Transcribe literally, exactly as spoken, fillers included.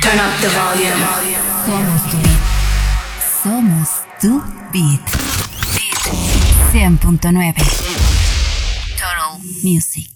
Turn up the volume. Somos tu beat. Somos tu beat. Beat cien punto nueve. Total Music.